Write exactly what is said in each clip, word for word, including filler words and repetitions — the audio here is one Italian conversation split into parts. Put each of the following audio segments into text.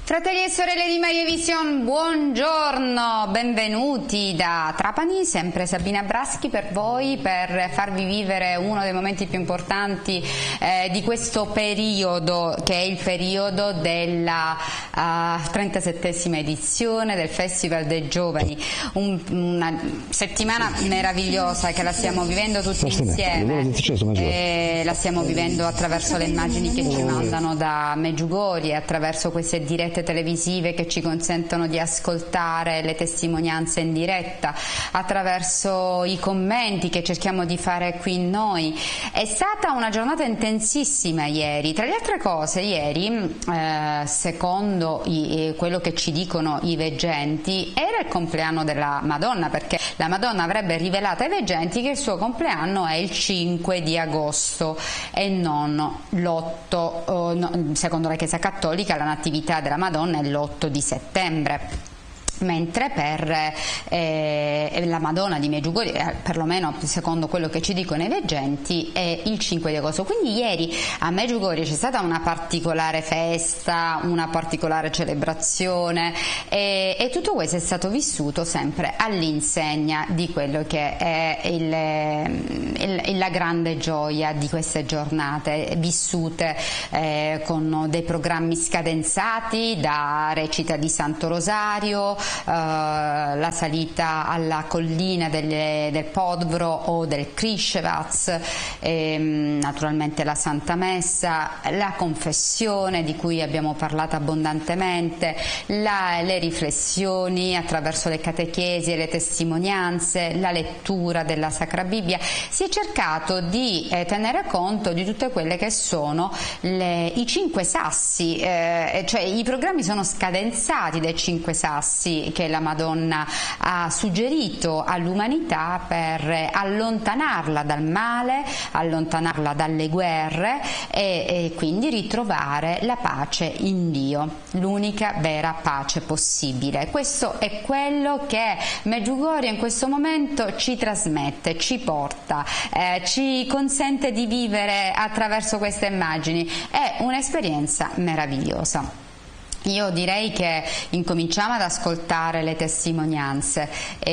Fratelli e sorelle di Maria Vision, buongiorno, benvenuti da Trapani, sempre Sabina Braschi per voi, per farvi vivere uno dei momenti più importanti eh, di questo periodo, che è il periodo della uh, trentasettesima edizione del Festival dei Giovani, Un, una settimana meravigliosa che la stiamo vivendo tutti insieme, e la stiamo vivendo attraverso le immagini che ci mandano da Medjugorje, attraverso queste dirette televisive che ci consentono di ascoltare le testimonianze in diretta, attraverso i commenti che cerchiamo di fare qui noi. È stata una giornata intensissima ieri, tra le altre cose ieri eh, secondo i, eh, quello che ci dicono i veggenti era il compleanno della Madonna, perché la Madonna avrebbe rivelato ai veggenti che il suo compleanno è il cinque di agosto e non l'otto, oh, no, secondo la Chiesa Cattolica la natività della Madonna è l'otto di settembre. Mentre per eh, la Madonna di Medjugorje, eh, perlomeno secondo quello che ci dicono i veggenti, è il cinque di agosto. Quindi ieri a Medjugorje c'è stata una particolare festa, una particolare celebrazione e, e tutto questo è stato vissuto sempre all'insegna di quello che è il, il, la grande gioia di queste giornate vissute eh, con dei programmi scadenzati, da recita di Santo Rosario, Uh, la salita alla collina delle, del Podvro o del Krishevats, ehm, naturalmente la Santa Messa, la confessione di cui abbiamo parlato abbondantemente, la, le riflessioni attraverso le catechesi e le testimonianze, la lettura della Sacra Bibbia. Si è cercato di eh, tenere conto di tutte quelle che sono le, i cinque sassi, eh, cioè i programmi sono scadenzati dai cinque sassi che la Madonna ha suggerito all'umanità per allontanarla dal male, allontanarla dalle guerre e, e quindi ritrovare la pace in Dio, l'unica vera pace possibile. Questo è quello che Medjugorje in questo momento ci trasmette, ci porta, eh, ci consente di vivere attraverso queste immagini. È un'esperienza meravigliosa. Io direi che incominciamo ad ascoltare le testimonianze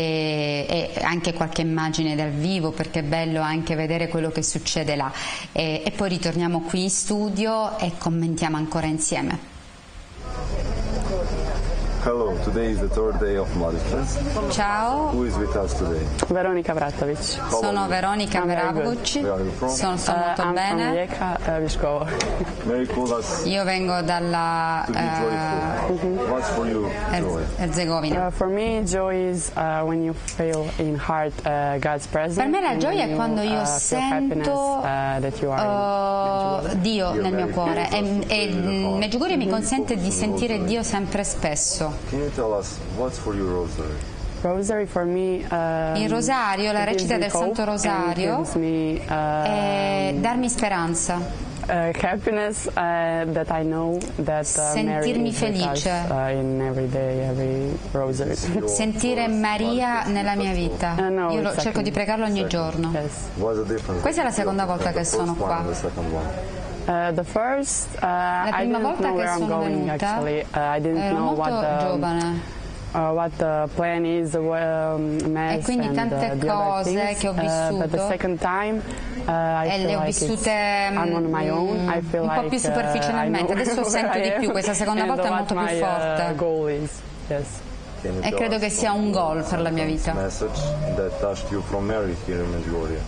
e, e anche qualche immagine dal vivo, perché è bello anche vedere quello che succede là, e, e poi ritorniamo qui in studio e commentiamo ancora insieme. Hello, today is the third day of Mladić Fest. Ciao. Who is with us today? Veronika Vratović. Sono Veronika Vratović. Sono, sto molto uh, bene. Rijeka, uh, Viškovo. Io vengo dalla uh, What's for you joy? Erzegovina. Uh, for me, joy is uh, when you feel in heart uh, God's presence. Per me la gioia è quando io uh, sento uh, that you are uh, Dio nel mio cuore, e, e Medjugorje mi consente di sentire Dio sempre spesso. Can you tell us what's for you rosary? Rosary for me, um, il rosario, la recita del Santo Rosario, me, uh, è darmi speranza, uh, happiness uh, that I know that uh, sentirmi Mary felice, us, uh, in every day, every rosary. sentire Maria nella mia vita. Uh, no, Io lo, second, cerco di pregarlo ogni second, giorno. Yes. Questa è la seconda volta che sono qua. Uh, the first, uh, La I prima didn't volta know che where I'm sono going venuta actually. Uh, I didn't ero know molto what the, giovane. Uh, what the plan is, the um, mass E quindi and tante uh, the cose other things. che ho Uh, but the vissuto, second time, uh, I e feel le ho like vissute it's, I'm on my own. I feel un po' like, più superficialmente. uh, I know Adesso sento where di I più, am questa seconda and volta è what molto più my, forte. Uh, goal is. Yes. E credo che sia un goal per la mia vita. Message that touched you from Mary here in Medjugorje.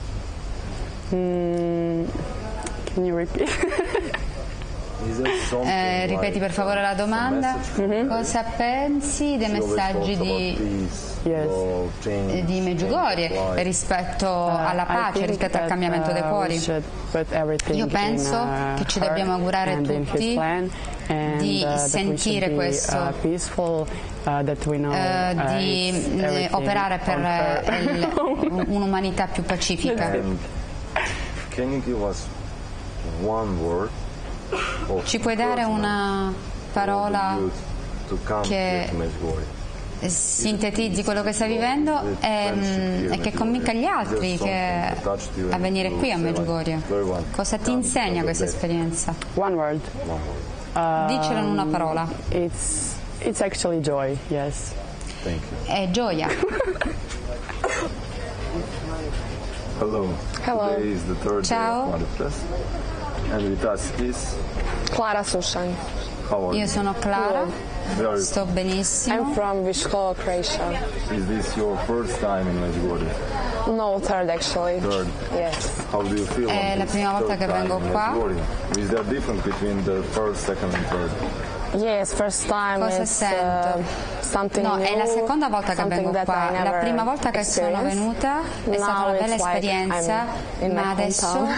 Mm, can you repeat? Eh, ripeti per favore la domanda. Mm-hmm. Cosa pensi dei messaggi di, yes. di Medjugorje rispetto alla pace, rispetto al cambiamento dei cuori? Io penso che ci dobbiamo augurare tutti di sentire questo, uh, di operare per un'umanità più pacifica. Can you give us one word? Ci puoi dare una parola che sintetizzi quello che stai vivendo e, e che convinca gli altri che a venire qui a Medjugorje? Cosa ti insegna questa esperienza? One word. Um, Dicelo in una parola. It's it's actually joy. Yes. Thank you. È gioia. Hello. Hello. Today is the third Ciao. day of Manifest. And with us is, Clara Susan. how are Io you? sono Clara, Where is, sto benissimo. I'm from Viškovo, Croatia. is this your first time in Medjugorje? No, third actually. Third. Yes. How do you feel? È on la this prima volta third che time vengo in qua. Medjugorje? Is there a difference between the first, second and third? Yes, first time Cosa it's sento? uh, something No, new. è la seconda volta che something vengo that qua. I La never prima volta che sono experienced. venuta è stata Now una bella it's like esperienza, I'm in ma my adesso hometown.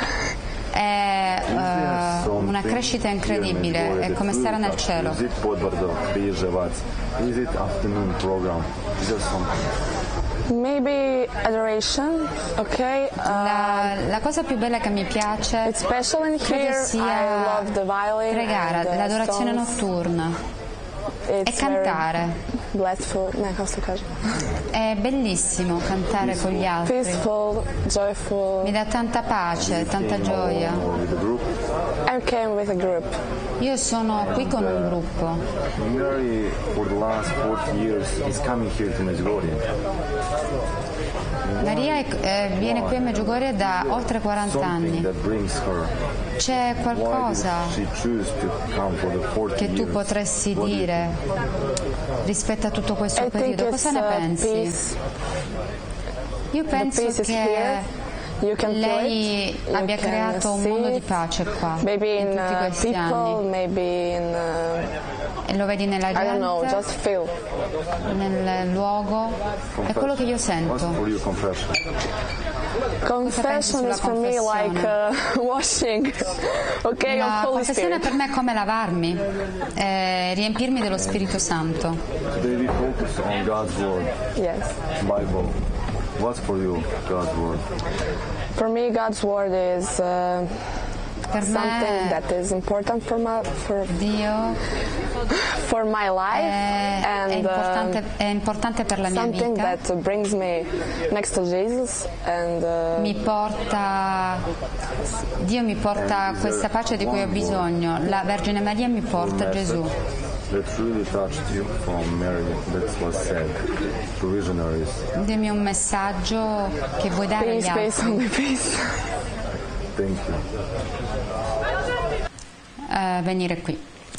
è eh, una crescita incredibile, è come stare nel cielo. Is it Podbrdo, Križevac? Is it afternoon program? Is there something? Maybe adoration, okay. Uh, La, la cosa più bella che mi piace it's special in credo here. I sia love the violin pregare, and the l'adorazione songs. notturna e It's cantare. very blissful. Ne, kako se kaže? È bellissimo cantare con gli altri. Peaceful, joyful. Mi dà tanta pace, tanta Came gioia. alone or with the group? I came with a group. Io sono qui con un gruppo. Mary, for the last forty years, is coming here to Medjugorje. Maria è- eh, viene qui a Medjugorje da oltre quaranta Something anni. that brings her. C'è Why qualcosa did she choose to come for the forty che tu years? potresti What do you dire rispetto a tutto questo I think periodo? it's Cosa ne uh, pensi? peace. Io The penso peace is here. che You can feel lei it. You abbia can creato un see mondo di it. pace qua, Maybe in in tutti uh, questi people, anni. maybe in uh, E lo vedi nella I don't know, gente, just feel. nel luogo. È quello che io What's sento. for you confession? Confession sulla is for me like uh, washing, okay, of La Holy confessione Spirit. per me è come lavarmi, eh, riempirmi dello Spirito Santo. Today we focus on God's Word, Yes. Bible. What's for you, God's Word? For me, God's word is uh, Per something me that is important for my for, Dio for my life è, è and importante, uh, è importante per la mia something vita. that brings me next to Jesus and uh, Mi porta, Dio mi porta questa pace di cui ho bisogno. La Vergine Maria mi porta Gesù. That really touched you from Mary, that was said to visionaries. Dimmi un messaggio che vuoi dare agli peace, peace, altri. only peace. Thank you. Eh, venire qui.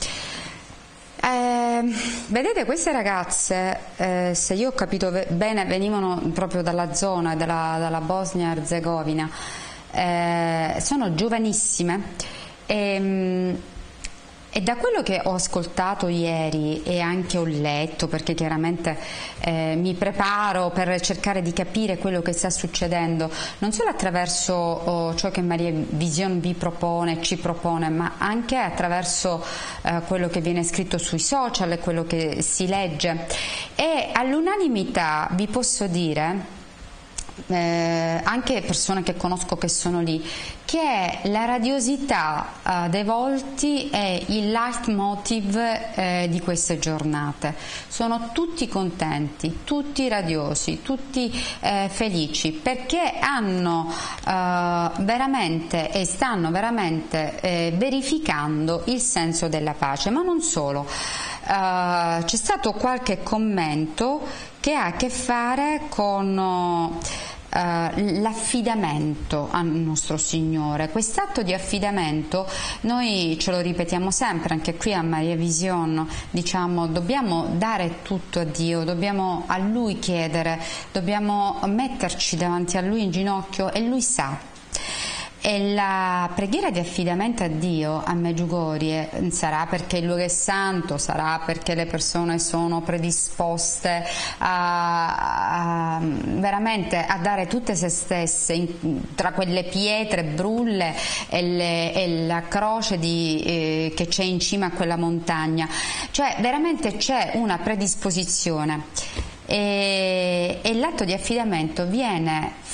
Eh, vedete, queste ragazze, eh, se io ho capito ve- bene, venivano proprio dalla zona della, dalla Bosnia-Herzegovina, eh, sono giovanissime e, mm, e da quello che ho ascoltato ieri e anche ho letto, perché chiaramente eh, mi preparo per cercare di capire quello che sta succedendo, non solo attraverso oh, ciò che Maria Vision vi propone, ci propone, ma anche attraverso eh, quello che viene scritto sui social e quello che si legge. E all'unanimità vi posso dire, Eh, anche persone che conosco che sono lì, che la radiosità eh, dei volti è il leitmotiv eh, di queste giornate. Sono tutti contenti, tutti radiosi, tutti eh, felici, perché hanno eh, veramente e stanno veramente eh, verificando il senso della pace. Ma non solo, eh, c'è stato qualche commento che ha a che fare con uh, l'affidamento al nostro Signore. Quest'atto di affidamento noi ce lo ripetiamo sempre, anche qui a Maria Vision, diciamo dobbiamo dare tutto a Dio, dobbiamo a Lui chiedere, dobbiamo metterci davanti a Lui in ginocchio e Lui sa. E la preghiera di affidamento a Dio a Medjugorje sarà perché il luogo è santo, sarà perché le persone sono predisposte a, a veramente a dare tutte se stesse in, tra quelle pietre brulle e, le, e la croce di, eh, che c'è in cima a quella montagna. Cioè veramente c'è una predisposizione. E, e l'atto di affidamento viene fatto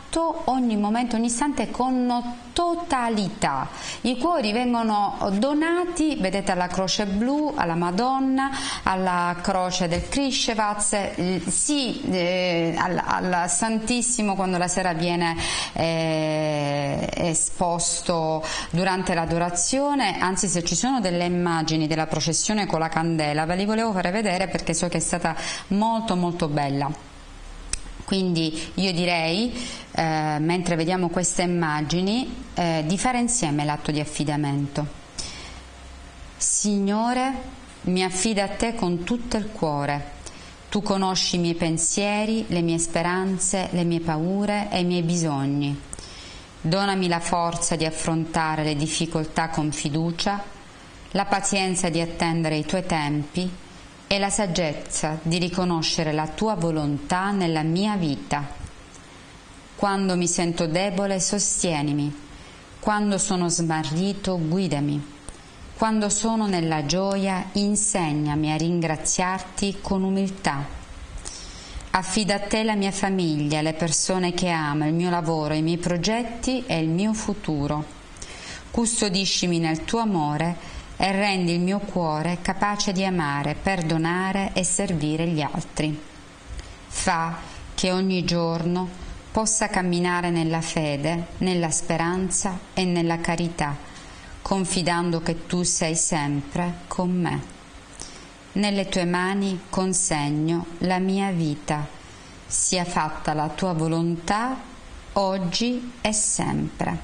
fatto ogni momento, ogni istante con totalità. I cuori vengono donati, vedete, alla Croce Blu, alla Madonna, alla Croce del Krishevaz, eh, sì, eh, al, al Santissimo quando la sera viene eh, esposto durante l'adorazione. Anzi, se ci sono delle immagini della processione con la candela ve li volevo fare vedere perché so che è stata molto molto bella. Quindi io direi, eh, mentre vediamo queste immagini, eh, di fare insieme l'atto di affidamento. Signore, mi affido a te con tutto il cuore. Tu conosci i miei pensieri, le mie speranze, le mie paure e i miei bisogni. Donami la forza di affrontare le difficoltà con fiducia, la pazienza di attendere i tuoi tempi e la saggezza di riconoscere la tua volontà nella mia vita. Quando mi sento debole, sostienimi. Quando sono smarrito, guidami. Quando sono nella gioia, insegnami a ringraziarti con umiltà. Affido a te la mia famiglia, le persone che amo, il mio lavoro, i miei progetti e il mio futuro. Custodiscimi nel tuo amore e rendi il mio cuore capace di amare, perdonare e servire gli altri. Fa che ogni giorno possa camminare nella fede, nella speranza e nella carità, confidando che tu sei sempre con me. Nelle tue mani consegno la mia vita, sia fatta la tua volontà oggi e sempre.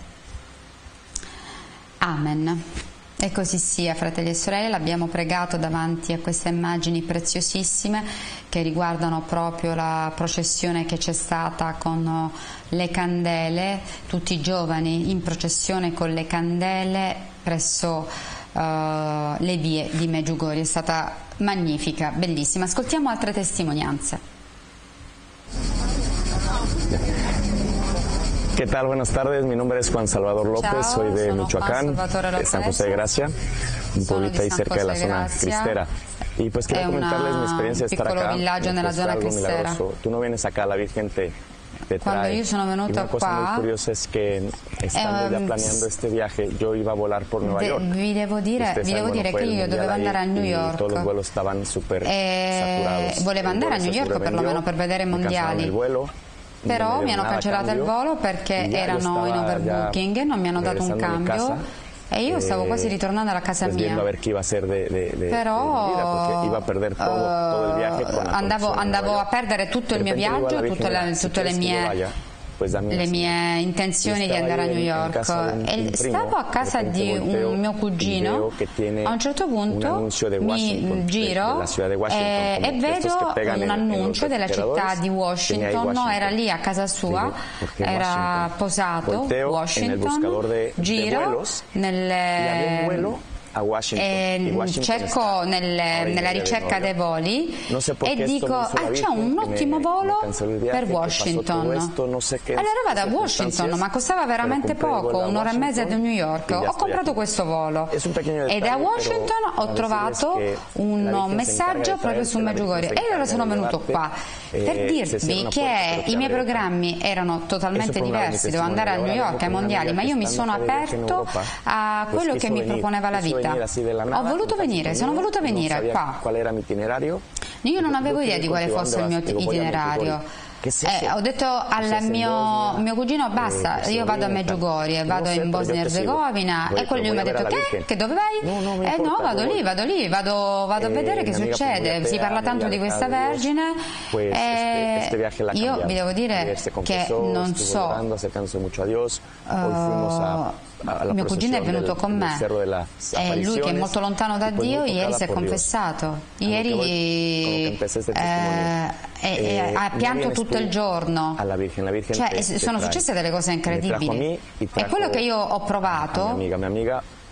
Amen. E così sia, fratelli e sorelle, l'abbiamo pregato davanti a queste immagini preziosissime che riguardano proprio la processione che c'è stata con le candele, tutti i giovani in processione con le candele presso uh, le vie di Medjugorje. È stata magnifica, bellissima. Ascoltiamo altre testimonianze. ¿Qué tal? Buenas tardes, mi nombre es Juan Salvador López, Ciao, soy de sono Michoacán, de San José de Gracia, un pueblito ahí cerca de la zona cristera. Y pues quería comentarles mi experiencia de estar acá, villaggio nella es zona algo cristera. milagroso. Tú no vienes acá, la Virgen te, te Quando trae. io sono venuta y una cosa qua, muy curiosa es que estando ya ehm, planeando este viaje, yo iba a volar por Nueva de, York. vi devo dire, Ustedes vi devo saben, dire bueno, che io dovevo andare a New York. Todos los vuelos estaban súper e saturados. volevo andare a New York perlomeno per vedere i mondiali. Però mi hanno cancellato il volo perché erano in overbooking e non mi hanno dato un cambio e io stavo quasi ritornando alla casa mia. Però uh, andavo, andavo a perdere tutto il mio viaggio, tutte le, tutte le mie le mie intenzioni di andare a New York e stavo a casa di un mio cugino. A un certo punto mi giro e, e vedo un annuncio della città di Washington. Era lì a casa sua, era posato Washington, giro nel a Washington, e Washington cerco nelle, nella ricerca dei voli e dico ah, c'è un ottimo volo per Washington. Allora vado a Washington, ma costava veramente poco, un'ora e mezza da New York. Ho comprato questo volo e da Washington ho trovato un messaggio proprio su Medjugorje e allora sono venuto qua per dirvi che i miei programmi erano totalmente diversi. Dovevo andare a New York ai mondiali, ma io mi sono aperto a quello che mi proponeva la vita. Ho voluto venire, sono voluta venire qua. Io non avevo idea di quale fosse il mio itinerario. Eh, ho detto al mio, mio cugino basta, io vado a Medjugorje, vado in Bosnia e Erzegovina e quello mi ha detto che? Che dove vai? Eh no, vado lì, vado lì, vado, vado a vedere che succede, si parla tanto di questa Vergine e io vi devo dire che non so, uh, mio cugino è venuto con me e lui che è molto lontano da Dio ieri si è confessato, ieri eh, e ha pianto tutto il giorno, cioè sono successe delle cose incredibili e quello che io ho provato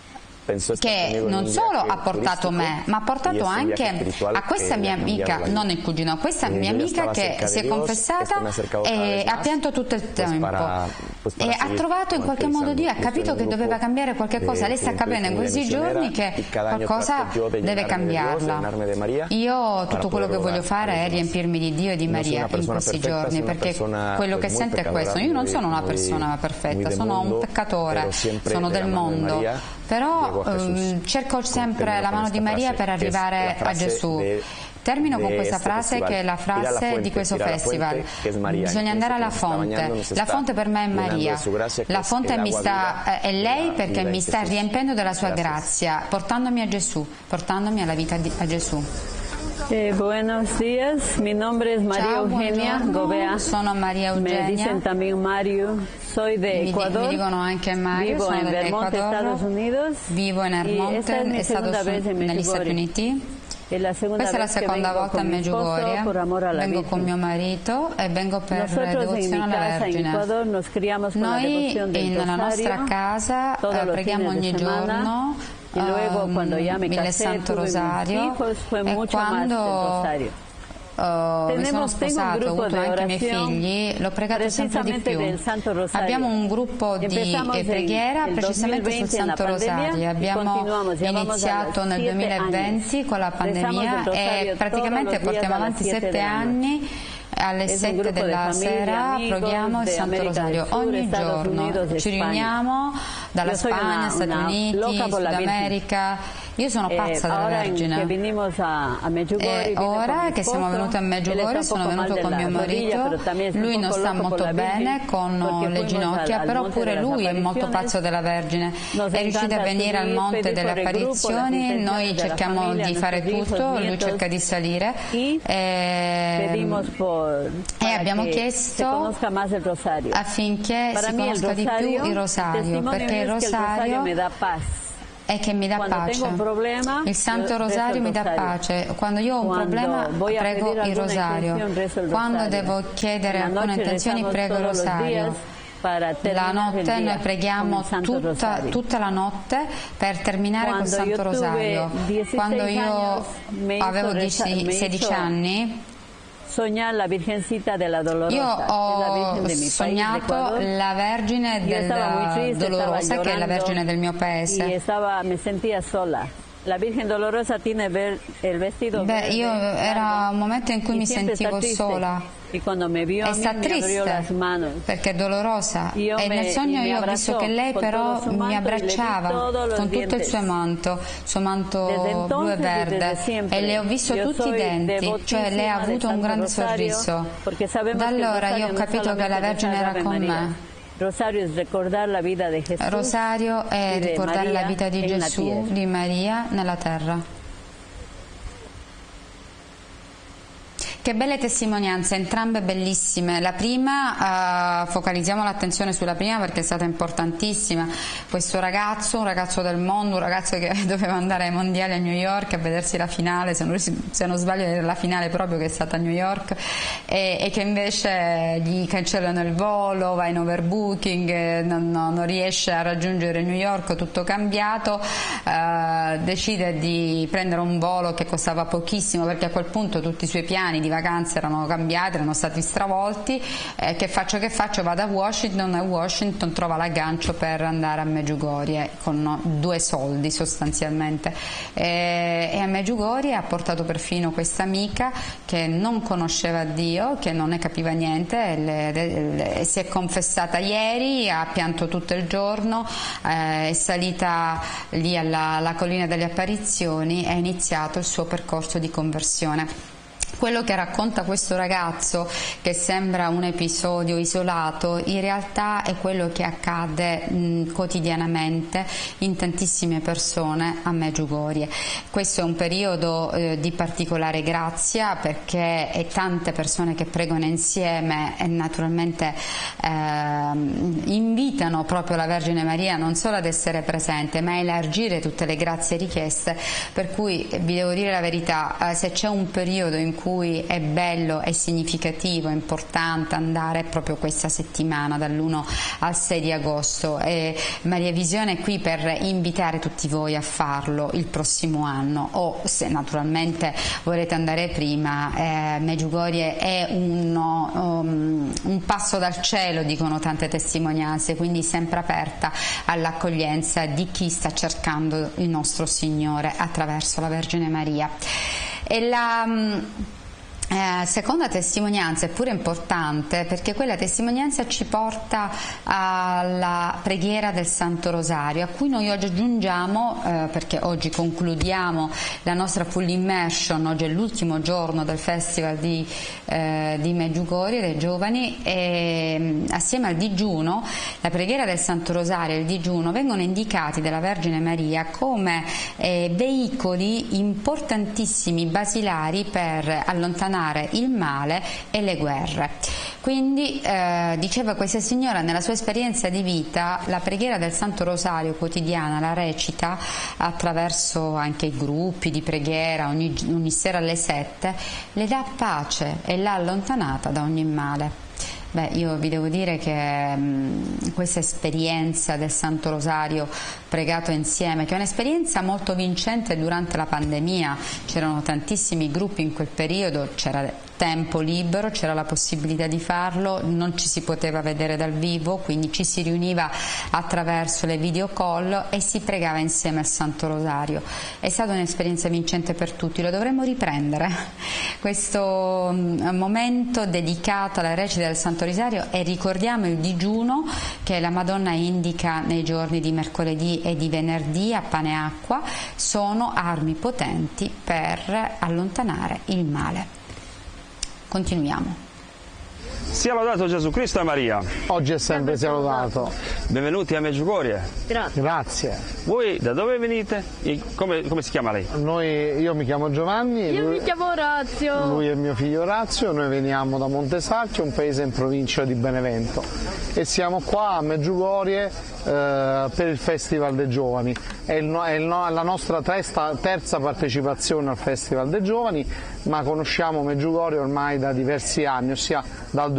che non solo ha portato me, ma ha portato anche a questa mia amica, non il cugino, a questa mia amica che si è confessata e ha pianto tutto il tempo e ha trovato in qualche modo Dio, ha capito che doveva cambiare qualche cosa. Lei sta capendo in questi giorni che qualcosa deve cambiarla. Io tutto quello che voglio fare è riempirmi di Dio e di Maria in questi giorni, perché quello che sento è questo. Io non sono una persona perfetta, sono un peccatore, sono del mondo, però ehm, cerco sempre la mano di Maria per arrivare a Gesù. Termino con questa frase che è la frase di questo festival: bisogna andare alla fonte. La fonte per me è Maria, la fonte mi sta, è lei, perché mi sta riempendo della sua grazia, portandomi a Gesù, portandomi alla vita di, a Gesù. Eh, buenos días, mi nombre es María Ciao, Eugenia Gobea. Sono Maria Eugenia. Me dicen también Mario. Soy de Ecuador. Mi dicono anche Mario. Vivo sono in Vermont, Estados Unidos. Vivo in Vermont, negli Stati Uniti. Questa è la seconda volta a Medjugorje. Vengo con mio marito e vengo per devozione alla Vergine. Noi nella nostra casa preghiamo ogni giorno um, il Santo Rosario, e quando Uh, mi sono sposato, ho avuto anche i miei figli, l'ho pregato sempre di più. Abbiamo un gruppo di preghiera precisamente sul Santo Rosario. Abbiamo iniziato nel duemilaventi con la pandemia e praticamente portiamo avanti sette anni. Alle sette della sera preghiamo il Santo Rosario ogni giorno, ci riuniamo dalla Spagna, Stati Uniti, Sud America. Io sono pazza della Vergine e ora che siamo venuti a Medjugorje sono venuto con mio marito. Lui non sta molto bene con le ginocchia, però pure lui è molto pazzo della Vergine. È riuscito a venire al Monte delle Apparizioni, noi cerchiamo di fare tutto, lui cerca di salire e, e abbiamo chiesto affinché si conosca di più il Rosario, perché il Rosario è che mi dà pace. Il Santo Rosario mi dà pace. Quando io ho un problema prego il Rosario, quando devo chiedere alcune intenzioni prego il Rosario. La notte noi preghiamo tutta, tutta la notte per terminare col Santo Rosario. Quando io avevo sedici anni io ho sognato la Vergine della Dolorosa, che è la Vergine del mio paese. La Virgen Dolorosa tiene el vestido Beh, io era un momento in cui mi sentivo sola e sta triste perché è dolorosa e nel sogno io ho visto che lei però mi abbracciava con tutto il suo manto, il suo manto blu e verde, e le ho visto tutti i denti, cioè lei ha avuto un grande sorriso. Da allora io ho capito che la Vergine era con me. Rosario è ricordare la vita di Gesù, Rosario è ricordare la vita di Gesù, di Maria nella terra. Che belle testimonianze, entrambe bellissime. La prima, uh, focalizziamo l'attenzione sulla prima perché è stata importantissima. Questo ragazzo, un ragazzo del mondo, un ragazzo che doveva andare ai mondiali a New York a vedersi la finale, se non, se non sbaglio la finale proprio che è stata a New York, e, e che invece gli cancellano il volo, va in overbooking, non, non, non riesce a raggiungere New York, tutto cambiato, uh, decide di prendere un volo che costava pochissimo perché a quel punto tutti i suoi piani di vacanze erano cambiati, erano stati stravolti. Eh, che faccio che faccio? Vado a Washington, e a Washington trova l'aggancio per andare a Medjugorje con due soldi sostanzialmente, e, e a Medjugorje ha portato perfino questa amica che non conosceva Dio, che non ne capiva niente, e le, le, le, si è confessata ieri, ha pianto tutto il giorno, eh, è salita lì alla, alla collina delle apparizioni e ha iniziato il suo percorso di conversione. Quello che racconta questo ragazzo, che sembra un episodio isolato, in realtà è quello che accade mh, quotidianamente in tantissime persone a Medjugorje. Questo è un periodo eh, di particolare grazia perché è tante persone che pregano insieme e naturalmente eh, invitano proprio la Vergine Maria non solo ad essere presente ma a elargire tutte le grazie richieste, per cui vi devo dire la verità, eh, se c'è un periodo in cui cui è bello, è significativo, è importante andare proprio questa settimana dall'primo al sei di agosto, e Maria Visione è qui per invitare tutti voi a farlo il prossimo anno, o se naturalmente volete andare prima. eh, Medjugorje è uno, um, un passo dal cielo, dicono tante testimonianze, quindi sempre aperta all'accoglienza di chi sta cercando il nostro Signore attraverso la Vergine Maria. E la Eh, seconda testimonianza è pure importante, perché quella testimonianza ci porta alla preghiera del Santo Rosario, a cui noi oggi aggiungiamo, eh, perché oggi concludiamo la nostra full immersion, oggi è l'ultimo giorno del festival di, eh, di Medjugorje dei giovani, e assieme al digiuno, la preghiera del Santo Rosario e il digiuno vengono indicati dalla Vergine Maria come eh, veicoli importantissimi, basilari per allontanare il male e le guerre. Quindi eh, diceva questa signora, nella sua esperienza di vita la preghiera del Santo Rosario quotidiana la recita attraverso anche i gruppi di preghiera ogni, ogni sera alle sette, le dà pace e l'ha allontanata da ogni male. Beh, io vi devo dire che mh, questa esperienza del Santo Rosario pregato insieme, che è un'esperienza molto vincente durante la pandemia, c'erano tantissimi gruppi in quel periodo, c'era tempo libero, c'era la possibilità di farlo, non ci si poteva vedere dal vivo, quindi ci si riuniva attraverso le video call e si pregava insieme al Santo Rosario. È stata un'esperienza vincente per tutti, lo dovremmo riprendere, questo mh, momento dedicato alla recita del Santo Rosario, e ricordiamo il digiuno che la Madonna indica nei giorni di mercoledì e di venerdì a pane e acqua, sono armi potenti per allontanare il male. Continuiamo. Sia lodato Gesù Cristo e Maria. Oggi è sempre sia lodato. Benvenuti a Medjugorje. Grazie. Grazie. Voi da dove venite? E come, come si chiama lei? Noi, io mi chiamo Giovanni. Io lui, mi chiamo Orazio. Lui è mio figlio Orazio, noi veniamo da Montesacchio, un paese in provincia di Benevento, e siamo qua a Medjugorje eh, per il Festival dei Giovani. È, il, è il, la nostra terza, terza partecipazione al Festival dei Giovani, ma conosciamo Medjugorje ormai da diversi anni, ossia dal